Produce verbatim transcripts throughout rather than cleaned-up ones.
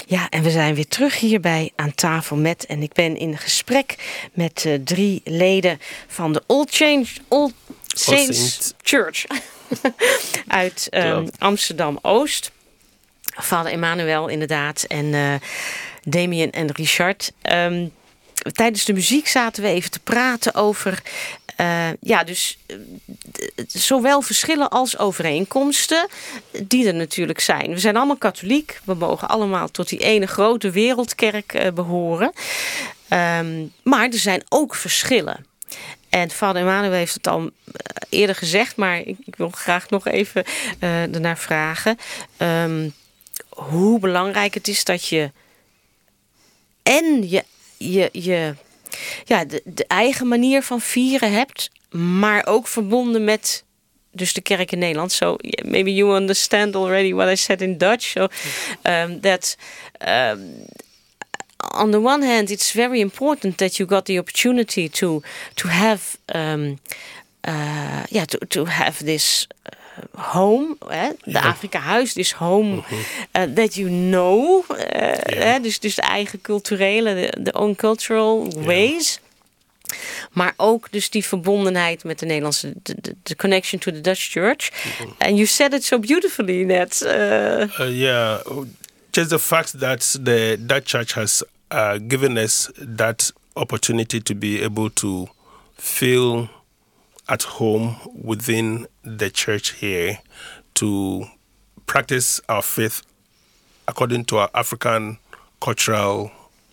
Ja, en we zijn weer terug hierbij aan tafel met... en ik ben in gesprek met uh, drie leden van de All, Change, All Saints Saint. Church uit um, Amsterdam-Oost. Vader Emmanuel inderdaad en uh, Damien en Richard. Um, tijdens de muziek zaten we even te praten over... Uh, ja, dus uh, zowel verschillen als overeenkomsten die er natuurlijk zijn. We zijn allemaal katholiek. We mogen allemaal tot die ene grote wereldkerk uh, behoren. Um, maar er zijn ook verschillen. En vader Emmanuel heeft het al uh, eerder gezegd, maar ik, ik wil graag nog even uh, ernaar vragen. Um, hoe belangrijk het is dat je en je... je, je Ja, de, de eigen manier van vieren hebt, maar ook verbonden met dus de kerk in Nederland. So yeah, maybe you understand already what I said in Dutch. So um, that um, on the one hand, it's very important that you got the opportunity to to have um, uh, yeah to to have this. Home, hè? De ja. Afrika Huis, dus home mm-hmm. uh, that you know, uh, yeah. hè? Dus, dus de eigen culturele, de own cultural ways. Yeah. Maar ook dus die verbondenheid met de Nederlandse, de connection to the Dutch Church. Mm-hmm. And you said it so beautifully, Ned. Uh, uh, yeah, just the fact that the Dutch Church has uh, given us that opportunity to be able to feel at home within the church here, to practice our faith according to our African cultural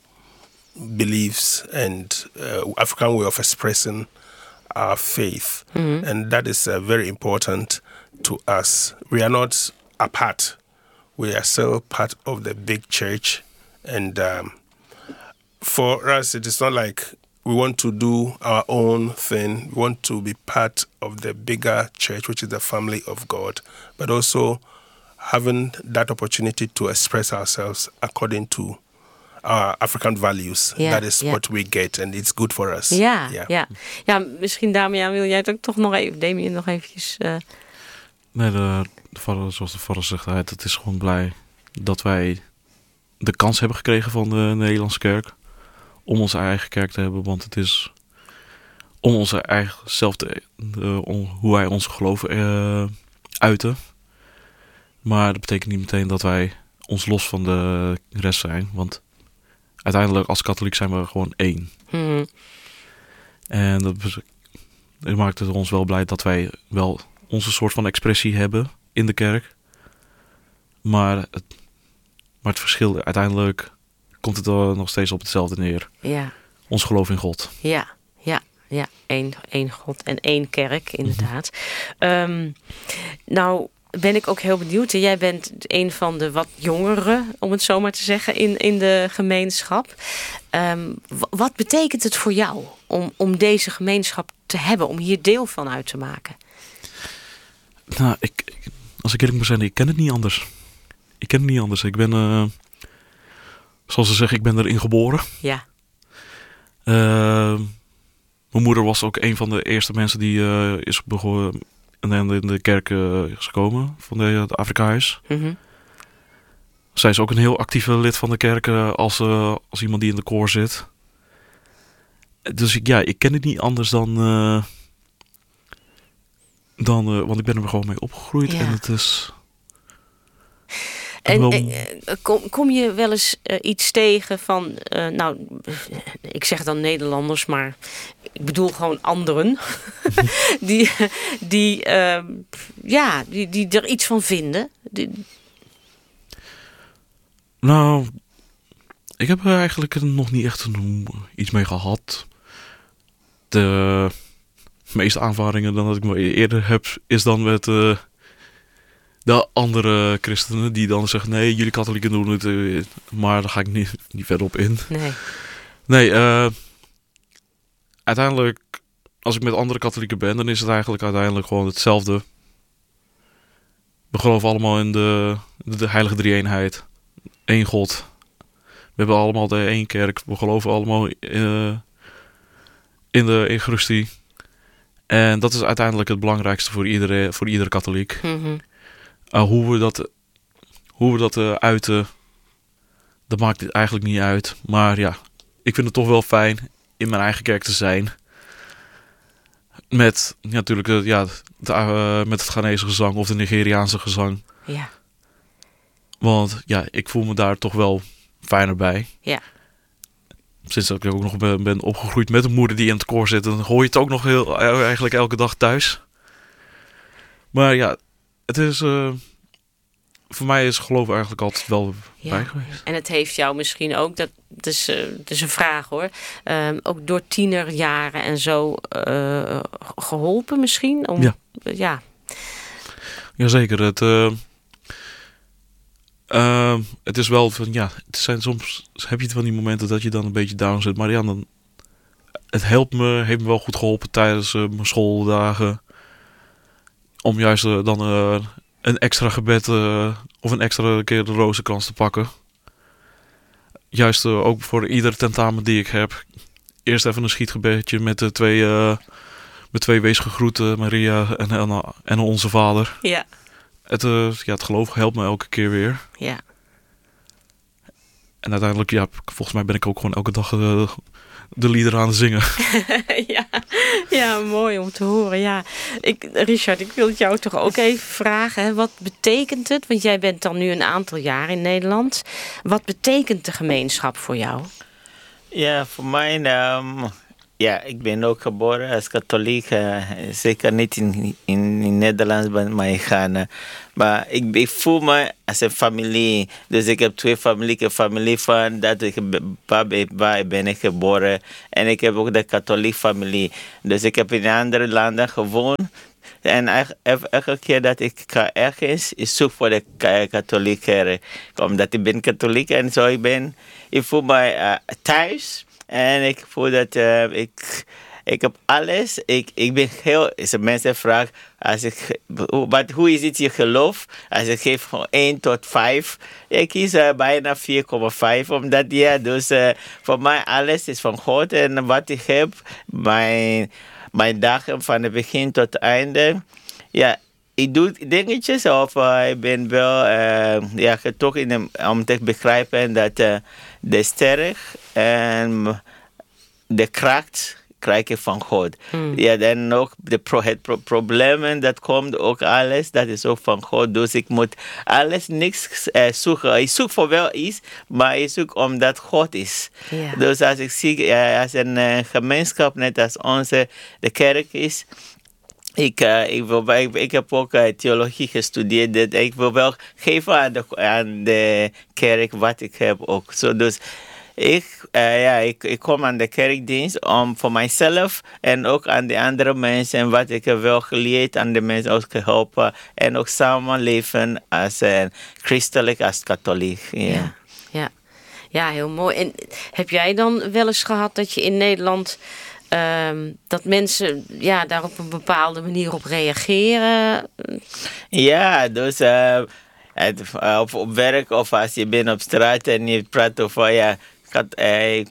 beliefs and uh, African way of expressing our faith. Mm-hmm. And that is uh, very important to us. We are not apart. We are still part of the big church. And um, for us, it is not like we want to do our own thing. We want to be part of the bigger church, which is the family of God, but also having that opportunity to express ourselves according to our African values. Yeah, that is yeah. what we get, and it's good for us. Ja, ja. ja. ja misschien Damian, wil jij het ook toch nog even, Damien, nog eventjes... Uh... Nee, de, de vader, zoals de vader zegt, het is gewoon blij dat wij de kans hebben gekregen van de Nederlandse kerk om onze eigen kerk te hebben, want het is om onze eigen zelf te, uh, om, hoe wij ons geloof uh, uiten. Maar dat betekent niet meteen dat wij ons los van de rest zijn, want uiteindelijk als katholiek zijn we gewoon één. Mm-hmm. En dat, dat maakt het ons wel blij dat wij wel onze soort van expressie hebben in de kerk. Maar het, maar het verschil uiteindelijk komt het er nog steeds op hetzelfde neer. Ja. Ons geloof in God. Ja, ja, ja. Eén, één God en één kerk, inderdaad. Mm-hmm. Um, nou ben ik ook heel benieuwd. Jij bent een van de wat jongeren, om het zo maar te zeggen, in, in de gemeenschap. Um, w- wat betekent het voor jou om, om deze gemeenschap te hebben, om hier deel van uit te maken? Nou, ik, ik, als ik eerlijk moet zijn, ik ken het niet anders. Ik ken het niet anders. Ik ben, uh, zoals ze zeggen, ik ben erin geboren. Ja. Uh, mijn moeder was ook een van de eerste mensen die uh, is begonnen in de, in de kerk uh, is gekomen van de, de Afrika Huis. Mm-hmm. Zij is ook een heel actieve lid van de kerk uh, als, uh, als iemand die in de koor zit. Dus ik, ja, ik ken het niet anders dan, uh, dan uh, want ik ben er gewoon mee opgegroeid. Ja. En het is... En wel... uh, kom, kom je wel eens uh, iets tegen van, uh, nou, ik zeg dan Nederlanders, maar ik bedoel gewoon anderen, die, die, uh, ja, die, die er iets van vinden? Die... Nou, ik heb er eigenlijk nog niet echt iets mee gehad. De meeste aanvaringen dan dat ik me eerder heb, is dan met uh, de andere christenen die dan zeggen, nee, jullie katholieken doen het, uh, maar daar ga ik niet, niet verder op in. Nee. Nee, uh, uiteindelijk, als ik met andere katholieken ben, dan is het eigenlijk uiteindelijk gewoon hetzelfde. We geloven allemaal in de, de heilige drie-eenheid. Eén God. We hebben allemaal de één kerk. We geloven allemaal uh, in de Eucharistie. En dat is uiteindelijk het belangrijkste voor iedere, voor iedere katholiek. Mm-hmm. Uh, hoe we dat, hoe we dat uh, uiten, dat maakt het eigenlijk niet uit. Maar ja, ik vind het toch wel fijn in mijn eigen kerk te zijn. Met ja, natuurlijk uh, ja, de, uh, met het Ghanese gezang of de Nigeriaanse gezang. Ja. Want ja, ik voel me daar toch wel fijner bij. Ja. Sinds dat ik ook nog ben, ben opgegroeid met een moeder die in het koor zit, dan hoor je het ook nog heel, eigenlijk elke dag thuis. Maar ja, het is... Uh, voor mij is geloof eigenlijk altijd wel ja. bij geweest. En het heeft jou misschien ook, dat, dat, is, uh, dat is een vraag hoor, uh, ook door tienerjaren en zo uh, geholpen misschien? Om, ja. ja. Jazeker. Het, uh, uh, het is wel van, ja, het zijn soms heb je van die momenten dat je dan een beetje down zit. Maar ja, dan, het helpt me, heeft me wel goed geholpen tijdens uh, mijn schooldagen. Om juist uh, dan... Uh, een extra gebed uh, of een extra keer de rozenkrans te pakken. Juist uh, ook voor ieder tentamen die ik heb. Eerst even een schietgebedje met de twee, uh, met twee weesgegroeten, Maria en, en, en onze vader. Ja. Het, uh, ja, het geloof helpt me elke keer weer. Ja. En uiteindelijk, ja, volgens mij ben ik ook gewoon elke dag uh, de liederen aan het zingen. ja. ja, mooi om te horen. Ja. Ik, Richard, ik wil het jou toch ook even vragen. Hè? Wat betekent het? Want jij bent dan nu een aantal jaar in Nederland. Wat betekent de gemeenschap voor jou? Ja, voor mij... Um, ja, ik ben ook geboren als katholiek. Uh, zeker niet in, in, in Nederland, maar in Ghana. Maar ik, ik voel me als een familie. Dus ik heb twee families. Ik heb familie van dat ik, waar ben ik geboren. En ik heb ook de katholieke familie. Dus ik heb in andere landen gewoond. En elke keer dat ik ga ergens, ik zoek voor de katholieke kerk. Omdat ik ben katholiek en zo ik ben. Ik voel me uh, thuis. En ik voel dat uh, ik, ik heb alles. Ik, ik ben heel... Als mensen vragen, als ik, wat, hoe is het je geloof? Als ik geef van één tot vijf, ik kies uh, bijna vier komma vijf. Omdat ja, dus uh, voor mij alles is van God. En wat ik heb, mijn, mijn dagen van het begin tot het einde. Ja, ik doe dingetjes of uh, ik ben wel uh, ja, getrokken om te begrijpen dat uh, de sterren en de kracht krijg ik van God. Hmm. Ja, en ook de pro, het pro, problemen dat komt, ook alles, dat is ook van God. Dus ik moet alles, niks uh, zoeken. Ik zoek voor wel iets, maar ik zoek omdat God is. Yeah. Dus als ik zie, uh, als een uh, gemeenschap, net als onze, de kerk is... Ik, uh, ik, wil, ik, ik heb ook uh, theologie gestudeerd. Dat ik wil wel geven aan de, aan de kerk wat ik heb ook. So, dus ik, uh, ja, ik, ik kom aan de kerkdienst om voor mijzelf en ook aan de andere mensen wat ik heb wel geleerd aan de mensen ook geholpen. En ook samenleven als uh, christelijk, als katholiek. Yeah. Ja, ja. ja, heel mooi. En heb jij dan wel eens gehad dat je in Nederland... Um, dat mensen ja, daar op een bepaalde manier op reageren? Ja, dus uh, het, uh, op, op werk of als je bent op straat en je praat over... Ja, gaat, uh,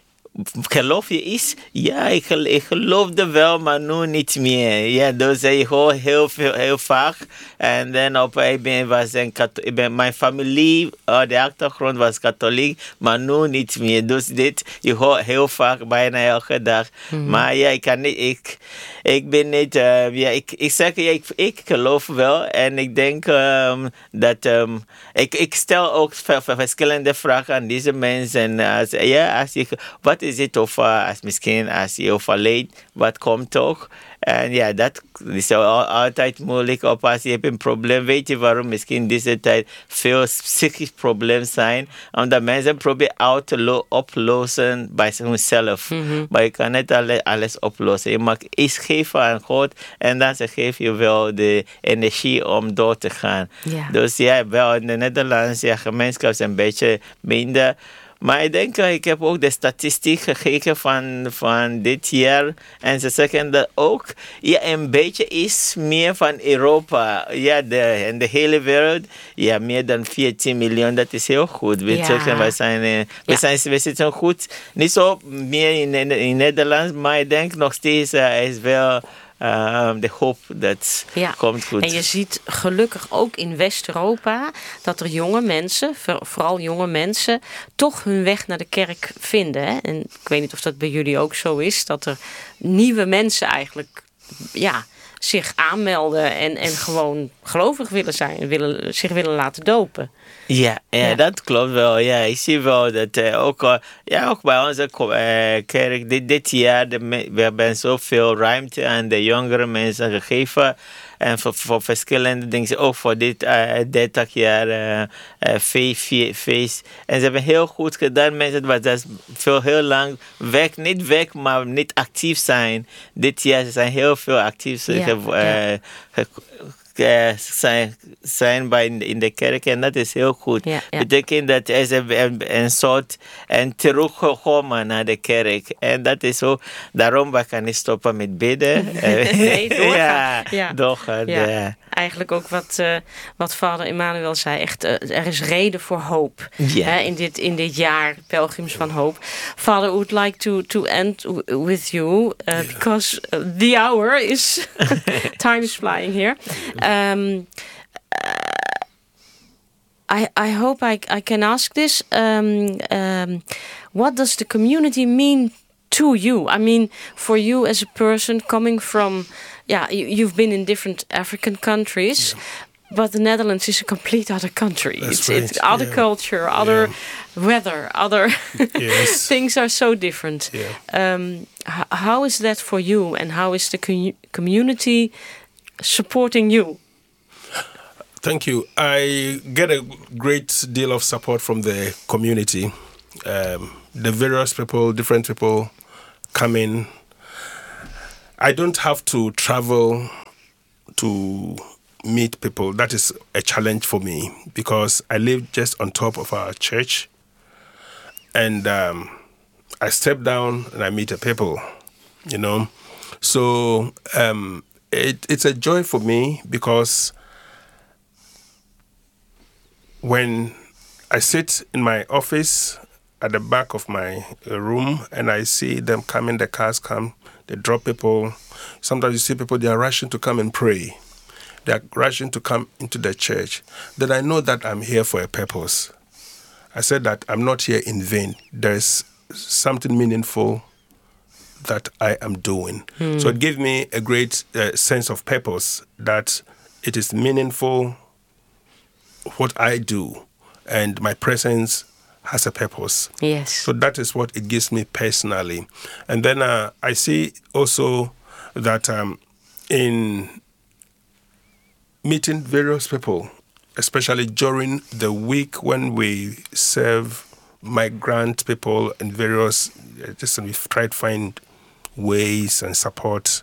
geloof je iets? Ja, ik, ik geloofde wel, maar nu niet meer. Ja, dus ik hoor heel veel, heel vaak. En dan op ik ben, was een ik ben, mijn familie, uh, de achtergrond was katholiek, maar nu niet meer. Dus dit, je hoort heel vaak, bijna elke dag. Mm-hmm. Maar ja, ik kan niet, ik, ik ben niet, uh, ja, ik, ik zeg, ja, ik, ik geloof wel. En ik denk um, dat, um, ik, ik stel ook verschillende vragen aan deze mensen. Als, ja, als je, wat is het of uh, als misschien als je overleed, wat komt toch? En ja, dat is altijd moeilijk. Of als je hebt een probleem, weet je waarom misschien deze tijd veel psychisch problemen zijn? Omdat mensen proberen uit te lo- oplossen bij zichzelf. Mm-hmm. Maar je kan niet alle, alles oplossen. Je mag iets geven aan God en dan geef je wel de energie om door te gaan. Yeah. Dus ja, wel in de Nederlandse ja, gemeenschap is een beetje minder. Maar ik denk, ik heb ook de statistiek gekeken van, van dit jaar. En ze zeggen dat ook ja, een beetje is meer van Europa. Ja, de, in de hele wereld. Ja, meer dan veertien miljoen. Dat is heel goed. We, ja. zeggen, we, zijn, we, ja. zijn, we zitten goed. Niet zo meer in, in, in Nederland. Maar ik denk nog steeds uh, is wel... uh, de hoop dat ja. komt goed. En je ziet gelukkig ook in West-Europa dat er jonge mensen, vooral jonge mensen, toch hun weg naar de kerk vinden. Hè? En ik weet niet of dat bij jullie ook zo is, dat er nieuwe mensen eigenlijk ja, zich aanmelden en, en gewoon gelovig willen zijn en willen, zich willen laten dopen. Ja, ja, ja, dat klopt wel. Ja, ik zie wel dat uh, ook, uh, ja, ook bij onze uh, kerk dit, dit jaar, de, we hebben zoveel ruimte aan de jongere mensen gegeven. En voor, voor verschillende dingen, ook voor dit uh, dertig jaar uh, uh, feest, feest. En ze hebben heel goed gedaan. Mensen was dat veel heel lang weg, niet weg, maar niet actief zijn. Dit jaar ze zijn heel veel actief ja, ge, uh, ja. ge, Uh, zijn, zijn bij in, in de kerk en dat is heel goed. Ja, ja. Betekent dat er is een, een, een soort en teruggekomen naar de kerk en dat is zo. Daarom we kan niet stoppen met bidden. nee, doorgaan. ja, ja, doorgaan. Ja. Ja. Eigenlijk ook wat, uh, wat vader Emmanuel zei. Echt, uh, er is reden voor hoop ja. hè, in, dit, in dit jaar Pelgrims van Hoop. Father, I would like to, to end w- with you uh, yeah. because uh, the hour is time is flying here. Um, uh, I I hope I I can ask this. Um, um, what does the community mean to you? I mean, for you as a person coming from, yeah, you, you've been in different African countries, yeah. but the Netherlands is a complete other country. That's it's right. it's other yeah. culture, other yeah. weather, other yes. things are so different. Yeah. Um, h- how is that for you, and how is the com- community supporting you? Thank you. I get a great deal of support from the community. Um, the various people, different people come in. I don't have to travel to meet people. That is a challenge for me because I live just on top of our church. And um, I step down and I meet the people, you know. So um, it, it's a joy for me because when I sit in my office at the back of my room and I see them coming, the cars come, they drop people. Sometimes you see people, they are rushing to come and pray. They are rushing to come into the church. Then I know that I'm here for a purpose. I said that I'm not here in vain. There's something meaningful that I am doing. Hmm. So it gave me a great uh, sense of purpose that it is meaningful what I do and my presence has a purpose. Yes. So that is what it gives me personally. And then uh, I see also that um, in meeting various people, especially during the week when we serve migrant people in various, just we try to find ways and support.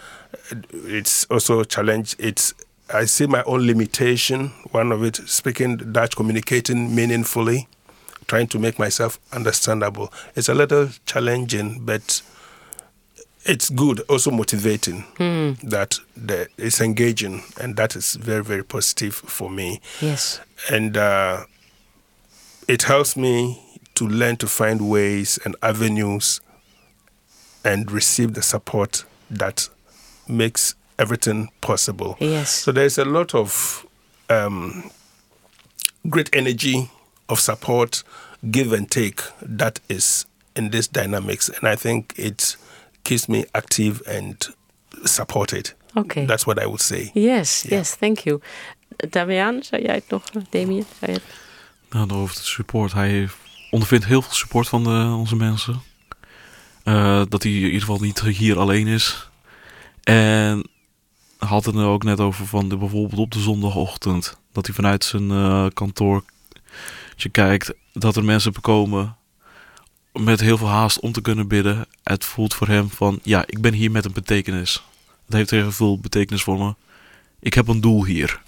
It's also a challenge. It's I see my own limitation. One of it, speaking Dutch, communicating meaningfully, trying to make myself understandable. It's a little challenging, but it's good, also motivating mm. that the, it's engaging, and that is very, very positive for me. Yes. And uh, it helps me to learn to find ways and avenues and receive the support that makes everything possible. Yes. So there's a lot of um, great energy of support, give and take, that is in this dynamics. And I think it keeps me active and supported. Okay. That's what I would say. Yes, yeah. yes, thank you. Damian, zou jij het nog, Damien? Zou je het? Nou, over het support. Hij ondervindt heel veel support van de, onze mensen. Uh, dat hij in ieder geval niet hier alleen is. En had het er ook net over van de, bijvoorbeeld op de zondagochtend. Dat hij vanuit zijn uh, kantoortje kijkt. Dat er mensen komen met heel veel haast om te kunnen bidden. Het voelt voor hem van, ja, ik ben hier met een betekenis. Het heeft heel veel betekenis voor me. Ik heb een doel hier.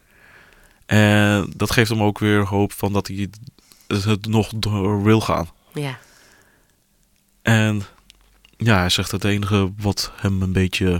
En dat geeft hem ook weer hoop van dat hij het nog door wil gaan. Ja. En ja, hij zegt het enige wat hem een beetje,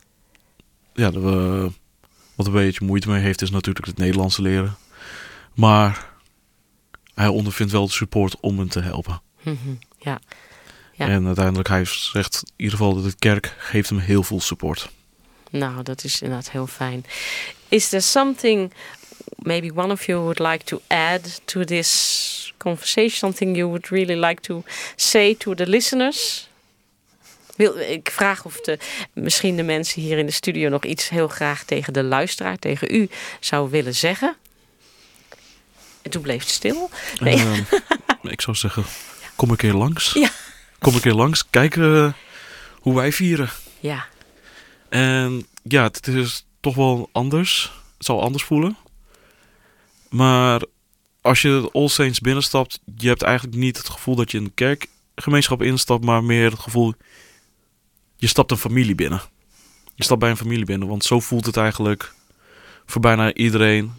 ja, de, wat een beetje moeite mee heeft, is natuurlijk het Nederlands leren. Maar hij ondervindt wel de support om hem te helpen. Mm-hmm. Ja. Ja. En uiteindelijk, hij zegt in ieder geval dat de kerk geeft hem heel veel support. Nou, dat is inderdaad heel fijn. Is there something, maybe one of you would like to add to this conversation? Something you would really like to say to the listeners? Wil, ik vraag of de, misschien de mensen hier in de studio nog iets heel graag tegen de luisteraar, tegen u, zou willen zeggen. En toen bleef het stil. Nee. Uh, ik zou zeggen, kom een keer langs. Ja. Kom een keer langs, kijk uh, hoe wij vieren. Ja. En ja, het is toch wel anders. Het zal anders voelen. Maar als je de All Saints binnenstapt, je hebt eigenlijk niet het gevoel dat je in de kerkgemeenschap instapt, maar meer het gevoel, je stapt een familie binnen. Je stapt bij een familie binnen, want zo voelt het eigenlijk voor bijna iedereen.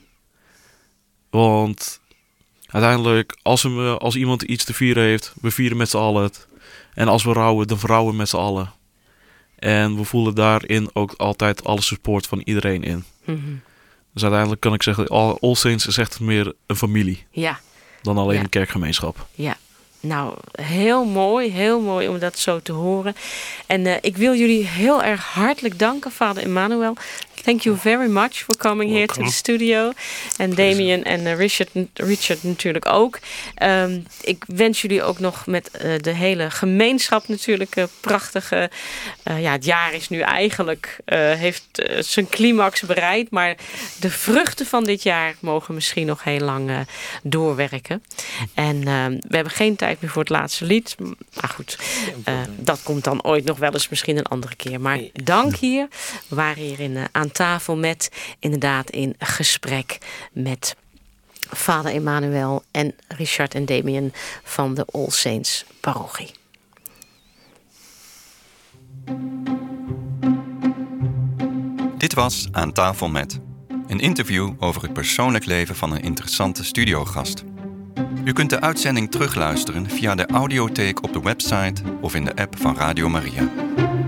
Want uiteindelijk, als, we, als iemand iets te vieren heeft, we vieren met z'n allen het. En als we rouwen, dan rouwen we met z'n allen. En we voelen daarin ook altijd alle support van iedereen in. Mm-hmm. Dus uiteindelijk kan ik zeggen, All, All Saints is echt meer een familie. Ja. Dan alleen ja. een kerkgemeenschap. Ja. Nou, heel mooi, heel mooi om dat zo te horen. En uh, ik wil jullie heel erg hartelijk danken, Vader Emmanuel. Thank you very much for coming Welcome. here to the studio. En Damien en uh, Richard, Richard natuurlijk ook. Um, ik wens jullie ook nog met uh, de hele gemeenschap natuurlijk uh, prachtige... Uh, ja, het jaar is nu eigenlijk, uh, heeft uh, zijn climax bereikt. Maar de vruchten van dit jaar mogen misschien nog heel lang uh, doorwerken. En uh, we hebben geen tijd meer voor het laatste lied. Maar goed, uh, dat komt dan ooit nog wel eens misschien een andere keer. Maar dank hier. We waren hier in, uh, aan tafel met, inderdaad in gesprek met Vader Emmanuel en Richard en Damien van de All Saints parochie. Dit was Aan tafel met. Een interview over het persoonlijk leven van een interessante studiogast. U kunt de uitzending terugluisteren via de audiotheek op de website of in de app van Radio Maria.